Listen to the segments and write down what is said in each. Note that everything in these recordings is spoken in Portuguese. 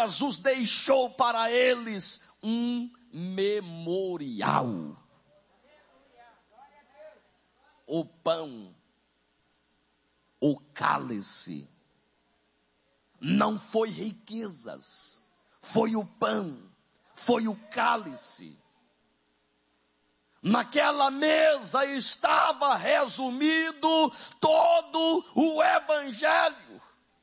Jesus deixou para eles um memorial. O pão, o cálice, não foi riquezas, foi o pão, foi o cálice. Naquela mesa estava resumido todo o evangelho.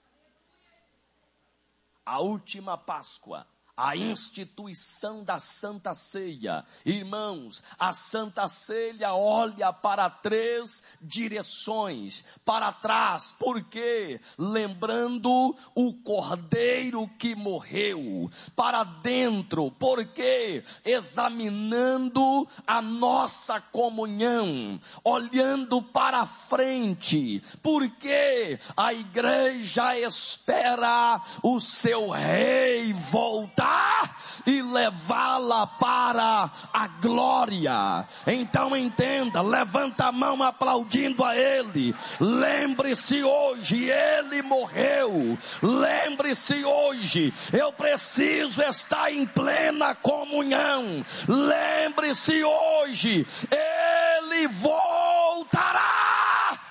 A última Páscoa, a instituição da Santa Ceia. Irmãos, a Santa Ceia olha para 3 direções. Para trás, porque lembrando o Cordeiro que morreu. Para dentro, porque examinando a nossa comunhão. Olhando para frente, porque a igreja espera o seu rei voltar e levá-la para a glória. Então entenda, levanta a mão aplaudindo a Ele. Lembre-se hoje, Ele morreu. Lembre-se hoje, eu preciso estar em plena comunhão. Lembre-se hoje, Ele voltará.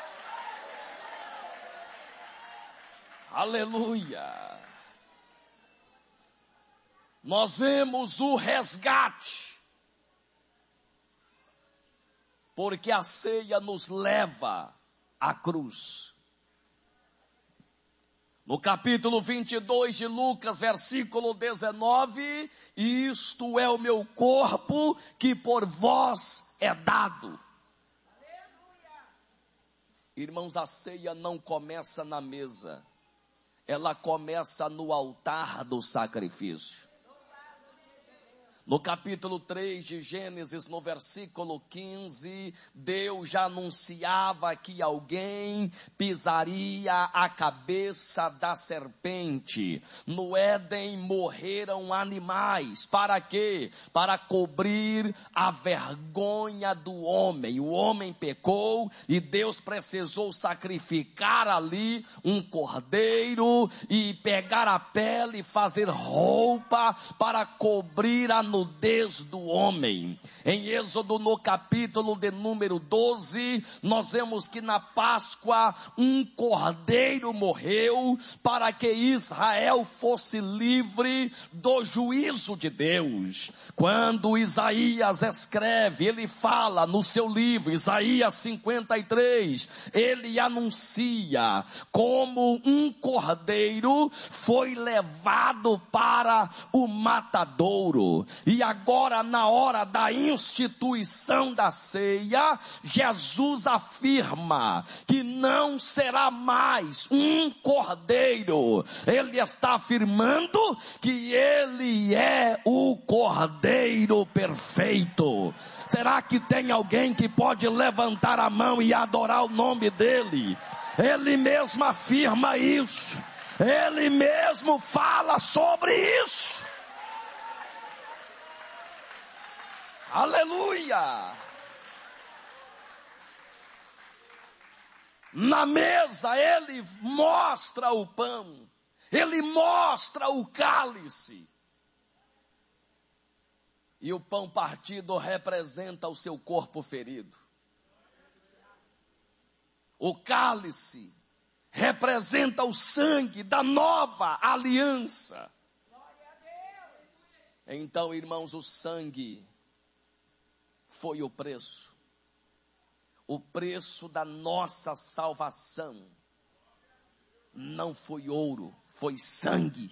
Aleluia. Nós vemos o resgate, porque a ceia nos leva à cruz. No capítulo 22 de Lucas, versículo 19, isto é o meu corpo que por vós é dado. Irmãos, a ceia não começa na mesa, ela começa no altar do sacrifício. No capítulo 3 de Gênesis, no versículo 15, Deus já anunciava que alguém pisaria a cabeça da serpente. No Éden morreram animais. Para quê? Para cobrir a vergonha do homem. O homem pecou e Deus precisou sacrificar ali um cordeiro e pegar a pele e fazer roupa para cobrir a nudez do homem. Em Êxodo, no capítulo de número 12, nós vemos que na Páscoa um cordeiro morreu para que Israel fosse livre do juízo de Deus. Quando Isaías escreve, ele fala no seu livro, Isaías 53, ele anuncia como um cordeiro foi levado para o matadouro. E agora, na hora da instituição da ceia, Jesus afirma que não será mais um cordeiro. Ele está afirmando que ele é o cordeiro perfeito. Será que tem alguém que pode levantar a mão e adorar o nome dele? Ele mesmo afirma isso. Ele mesmo fala sobre isso. Aleluia! Na mesa ele mostra o pão, ele mostra o cálice. E o pão partido representa o seu corpo ferido. O cálice representa o sangue da nova aliança. Então, irmãos, o sangue foi o preço da nossa salvação. Não foi ouro, foi sangue.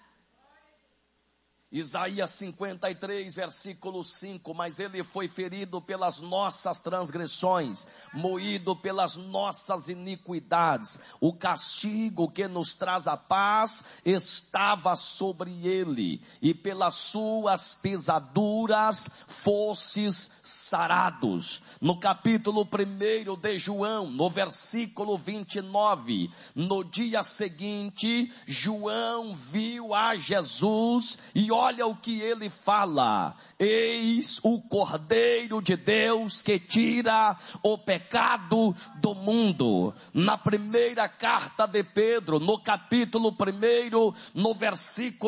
Isaías 53, versículo 5, mas ele foi ferido pelas nossas transgressões, moído pelas nossas iniquidades. O castigo que nos traz a paz estava sobre ele, e pelas suas pisaduras fostes sarados. No capítulo 1 de João, no versículo 29, no dia seguinte, João viu a Jesus e olha o que ele fala: eis o Cordeiro de Deus que tira o pecado do mundo. Na primeira carta de Pedro, no capítulo 1, no versículo